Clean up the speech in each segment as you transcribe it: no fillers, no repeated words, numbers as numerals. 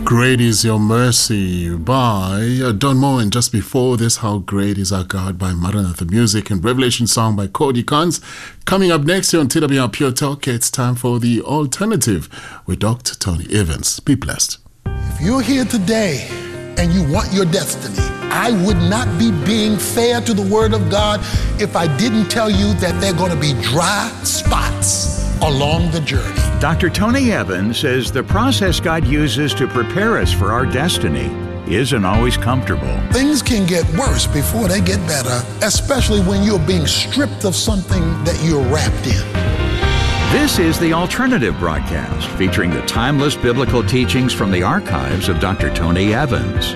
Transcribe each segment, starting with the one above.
Great is Your Mercy by Don Moen, and just before this, How Great is Our God by Maranatha Music and Revelation Song by Cody Cons. Coming up next here on TWR Pure Talk, it's time for The Alternative with Dr. Tony Evans. Be blessed. If you're here today and you want your destiny, I would not be being fair to the Word of God if I didn't tell you that there are going to be dry spots along the journey. Dr. Tony Evans says the process God uses to prepare us for our destiny isn't always comfortable. Things can get worse before they get better, especially when you're being stripped of something that you're wrapped in. This is The Alternative broadcast, featuring the timeless biblical teachings from the archives of Dr. Tony Evans.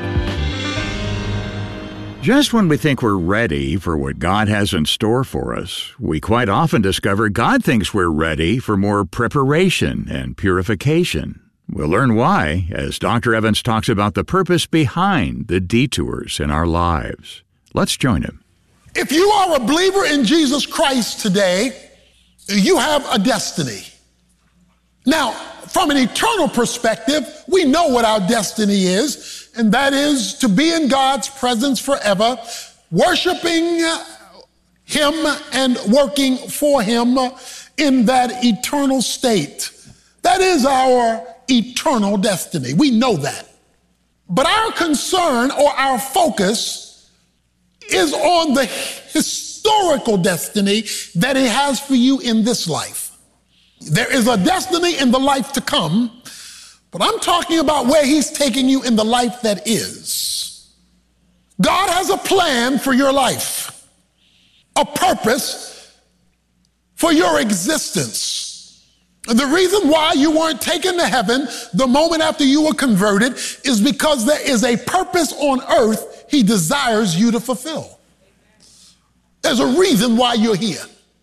Just when we think we're ready for what God has in store for us, we quite often discover God thinks we're ready for more preparation and purification. We'll learn why as Dr. Evans talks about the purpose behind the detours in our lives. Let's join him. If you are a believer in Jesus Christ today, you have a destiny. Now, from an eternal perspective, we know what our destiny is, and that is to be in God's presence forever, worshiping Him and working for Him in that eternal state. That is our eternal destiny. We know that. But our concern or our focus is on the historical destiny that He has for you in this life. There is a destiny in the life to come, but I'm talking about where He's taking you in the life that is. God has a plan for your life, a purpose for your existence. And the reason why you weren't taken to heaven the moment after you were converted is because there is a purpose on earth He desires you to fulfill. There's a reason why you're here.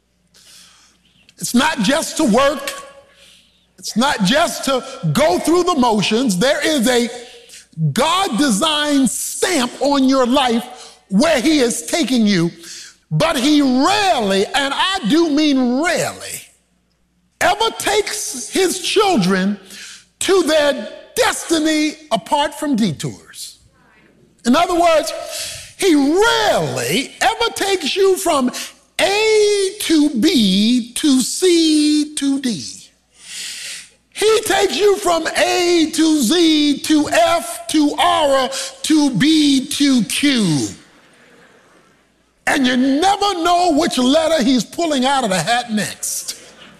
It's not just to work. It's not just to go through the motions. There is a God-designed stamp on your life where He is taking you. But He rarely, and I do mean rarely, ever takes His children to their destiny apart from detours. In other words, He rarely ever takes you from A to B to C to D. He takes you from A to Z to F to R to B to Q. And you never know which letter He's pulling out of the hat next.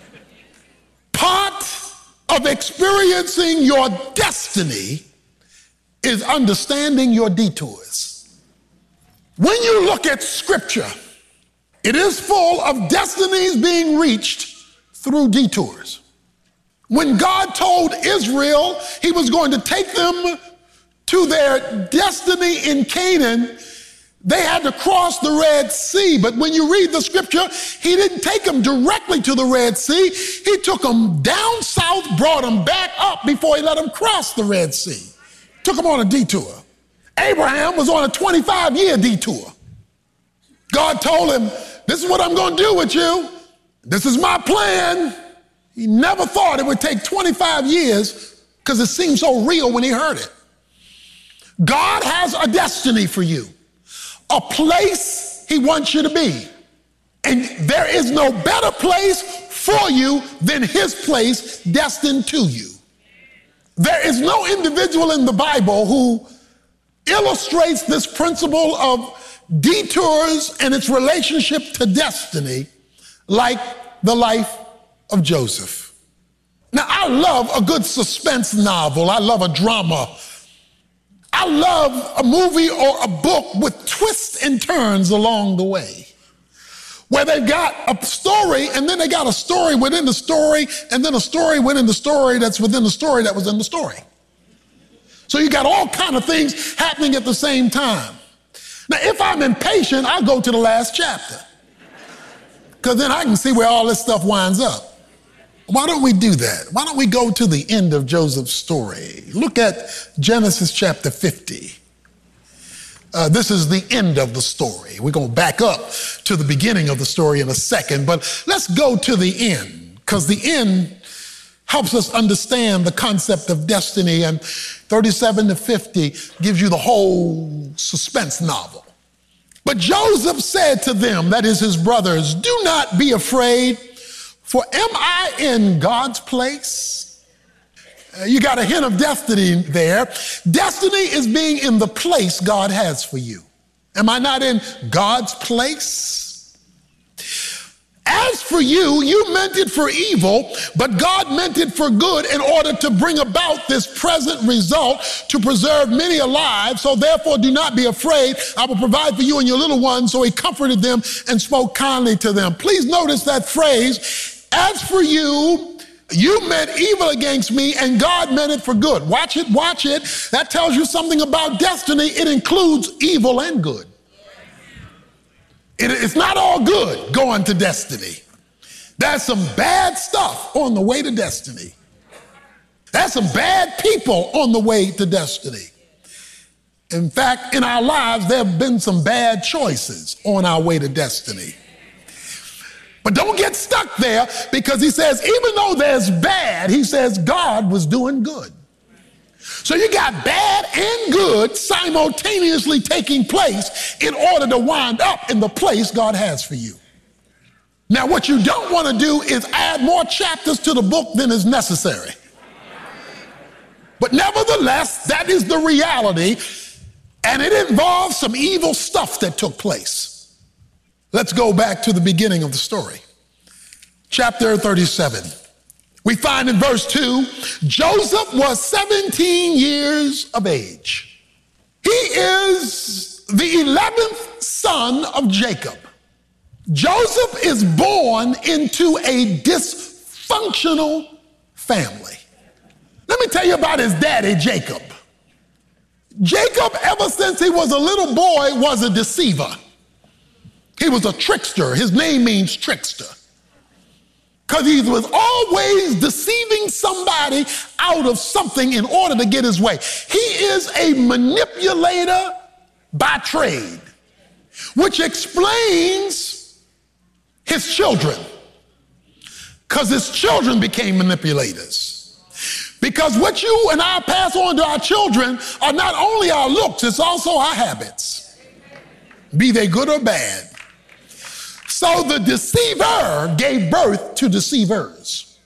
Part of experiencing your destiny is understanding your detours. When you look at Scripture, it is full of destinies being reached through detours. When God told Israel He was going to take them to their destiny in Canaan, they had to cross the Red Sea. But when you read the Scripture, He didn't take them directly to the Red Sea. He took them down south, brought them back up before He let them cross the Red Sea. Took them on a detour. Abraham was on a 25-year detour. God told him, this is what I'm going to do with you. This is my plan. He never thought it would take 25 years because it seemed so real when he heard it. God has a destiny for you, a place He wants you to be. And there is no better place for you than His place destined to you. There is no individual in the Bible who illustrates this principle of detours and its relationship to destiny like the life of Joseph. Now, I love a good suspense novel. I love a drama. I love a movie or a book with twists and turns along the way, where they've got a story and then they got a story within the story and then a story within the story that's within the story that was in the story. So you got all kind of things happening at the same time. Now, if I'm impatient, I'll go to the last chapter, because then I can see where all this stuff winds up. Why don't we do that? Why don't we go to the end of Joseph's story? Look at Genesis chapter 50. This is the end of the story. We're going to back up to the beginning of the story in a second, but let's go to the end, because the end helps us understand the concept of destiny, and 37 to 50 gives you the whole suspense novel. But Joseph said to them, that is his brothers, do not be afraid, for am I in God's place? You got a hint of destiny there. Destiny is being in the place God has for you. Am I not in God's place? As for you, you meant it for evil, but God meant it for good in order to bring about this present result to preserve many alive. So therefore, do not be afraid. I will provide for you and your little ones. So he comforted them and spoke kindly to them. Please notice that phrase, as for you, you meant evil against me and God meant it for good. Watch it, watch it. That tells you something about destiny. It includes evil and good. It's not all good going to destiny. There's some bad stuff on the way to destiny. There's some bad people on the way to destiny. In fact, in our lives, there have been some bad choices on our way to destiny. But don't get stuck there, because he says, even though there's bad, he says God was doing good. So you got bad and good simultaneously taking place in order to wind up in the place God has for you. Now, what you don't want to do is add more chapters to the book than is necessary. But nevertheless, that is the reality, and it involves some evil stuff that took place. Let's go back to the beginning of the story. Chapter 37. We find in verse 2, Joseph was 17 years of age. He is the 11th son of Jacob. Joseph is born into a dysfunctional family. Let me tell you about his daddy, Jacob. Jacob, ever since he was a little boy, was a deceiver. He was a trickster. His name means trickster. Because he was always deceiving somebody out of something in order to get his way. He is a manipulator by trade, which explains his children. Because his children became manipulators. Because what you and I pass on to our children are not only our looks, it's also our habits, be they good or bad. So the deceiver gave birth to deceivers.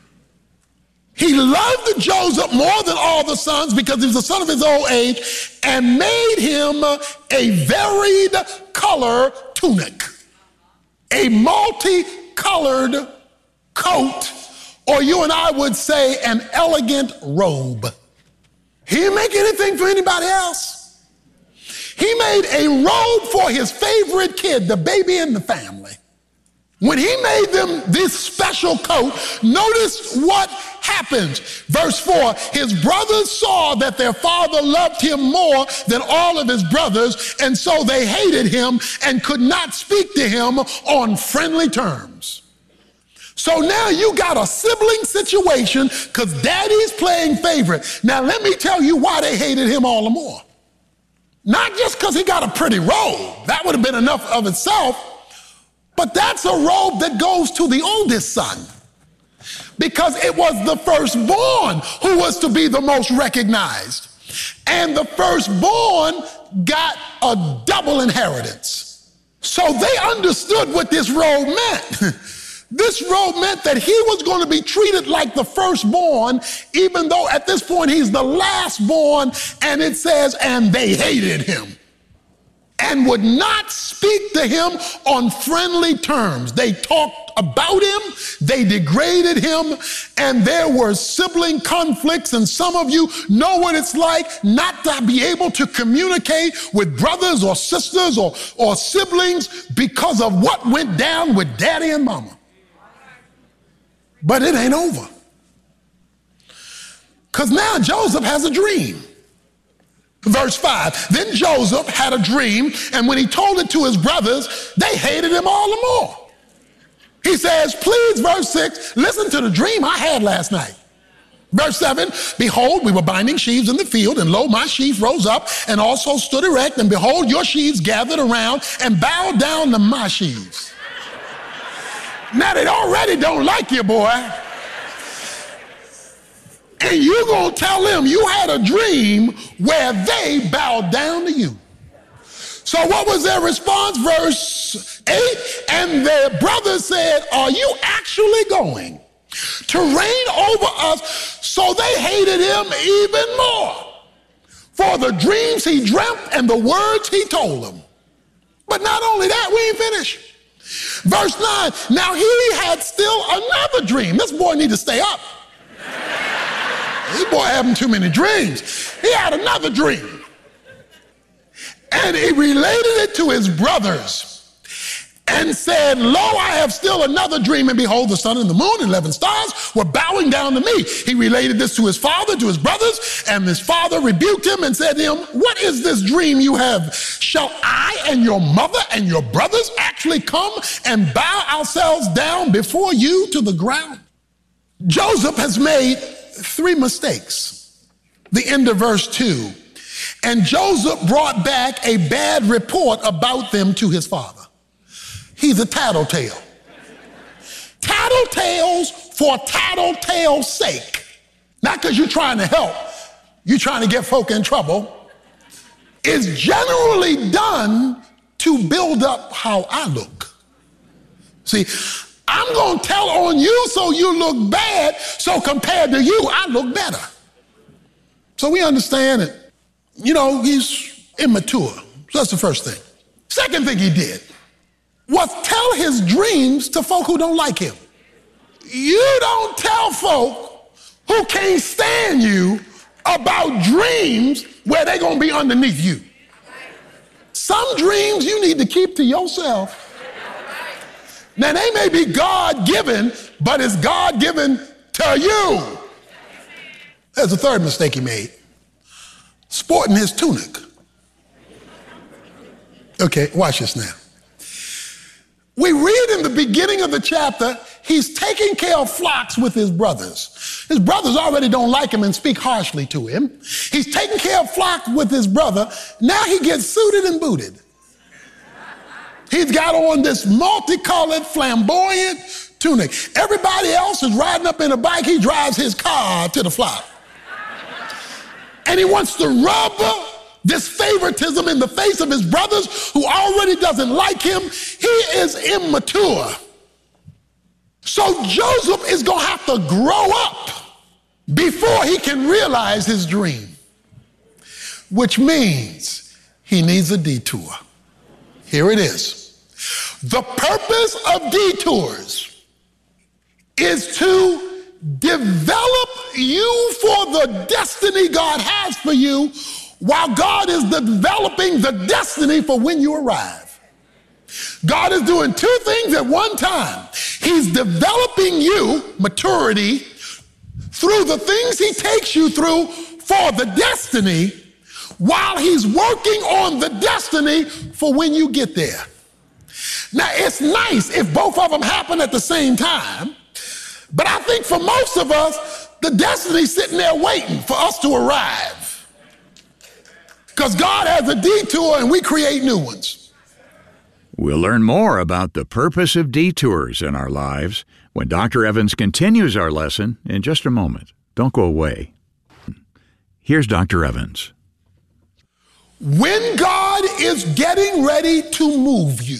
He loved Joseph more than all the sons because he was the son of his old age, and made him a varied color tunic, a multicolored coat, or you and I would say an elegant robe. He didn't make anything for anybody else. He made a robe for his favorite kid, the baby in the family. When he made them this special coat, notice what happens. Verse 4, his brothers saw that their father loved him more than all of his brothers, and so they hated him and could not speak to him on friendly terms. So now you got a sibling situation because daddy's playing favorite. Now let me tell you why they hated him all the more. Not just because he got a pretty robe, that would have been enough of itself, but that's a robe that goes to the oldest son, because it was the firstborn who was to be the most recognized. And the firstborn got a double inheritance. So they understood what this robe meant. This robe meant that he was going to be treated like the firstborn, even though at this point he's the lastborn, and it says, and they hated him and would not speak to him on friendly terms. They talked about him, they degraded him, and there were sibling conflicts, and some of you know what it's like not to be able to communicate with brothers or sisters or siblings because of what went down with daddy and mama. But it ain't over. Because now Joseph has a dream. Verse 5, then Joseph had a dream, and when he told it to his brothers, they hated him all the more. He says, please, verse 6, listen to the dream I had last night. Verse 7, behold, we were binding sheaves in the field, and lo, my sheaf rose up and also stood erect, and behold, your sheaves gathered around and bowed down to my sheaves. Now they already don't like you, boy. and you're going to tell them you had a dream where they bowed down to you. So what was their response? Verse 8, and their brother said, are you actually going to reign over us? So they hated him even more for the dreams he dreamt and the words he told them. But not only that, we ain't finished. Verse 9, now he had still another dream. This boy need to stay up. This boy having too many dreams. He had another dream. And he related it to his brothers and said, lo, I have still another dream, and behold, the sun and the moon and 11 stars were bowing down to me. He related this to his father, to his brothers, and his father rebuked him and said to him, what is this dream you have? Shall I and your mother and your brothers actually come and bow ourselves down before you to the ground? Joseph has made 3 mistakes. The end of verse 2. And Joseph brought back a bad report about them to his father. He's a tattletale. Tattletales for tattletale's sake. Not because you're trying to help, you're trying to get folk in trouble. Is generally done to build up how I look. See, I'm going to tell on you so you look bad, so compared to you, I look better. So we understand it. You know, he's immature. So that's the first thing. Second thing he did was tell his dreams to folk who don't like him. You don't tell folk who can't stand you about dreams where they're going to be underneath you. Some dreams you need to keep to yourself. Now, they may be God-given, but it's God-given to you. There's a third mistake he made. Sporting his tunic. Okay, watch this now. We read in the beginning of the chapter, he's taking care of flocks with his brothers. His brothers already don't like him and speak harshly to him. He's taking care of flocks with his brother. Now he gets suited and booted. He's got on this multicolored, flamboyant tunic. Everybody else is riding up in a bike. He drives his car to the flock. And he wants to rub this favoritism in the face of his brothers who already doesn't like him. He is immature. So Joseph is going to have to grow up before he can realize his dream, which means he needs a detour. Here it is. The purpose of detours is to develop you for the destiny God has for you while God is developing the destiny for when you arrive. God is doing 2 things at one time. He's developing you, maturity, through the things he takes you through for the destiny, while he's working on the destiny for when you get there. Now, it's nice if both of them happen at the same time, but I think for most of us, the destiny's sitting there waiting for us to arrive. Because God has a detour and we create new ones. We'll learn more about the purpose of detours in our lives when Dr. Evans continues our lesson in just a moment. Don't go away. Here's Dr. Evans. When God is getting ready to move you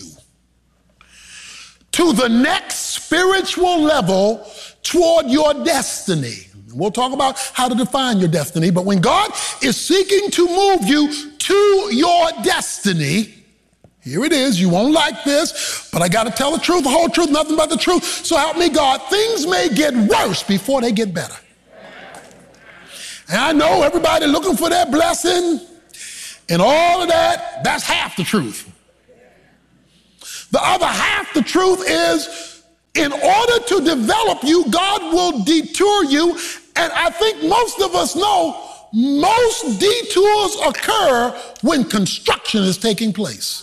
to the next spiritual level toward your destiny, we'll talk about how to define your destiny, but when God is seeking to move you to your destiny, here it is. You won't like this, but I got to tell the truth, the whole truth, nothing but the truth. So help me God. Things may get worse before they get better. And I know everybody looking for their blessing and all of that. That's half the truth. The other half the truth is, in order to develop you, God will detour you. And I think most of us know most detours occur when construction is taking place.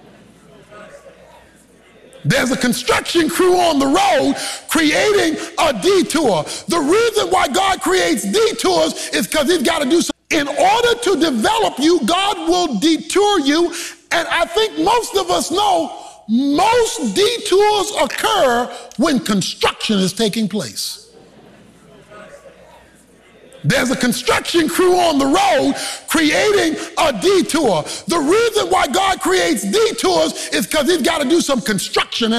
There's a construction crew on the road creating a detour. The reason why God creates detours is because he's got to do something. In order to develop you, God will detour you. And I think most of us know most detours occur when construction is taking place. There's a construction crew on the road creating a detour. The reason why God creates detours is because he's got to do some construction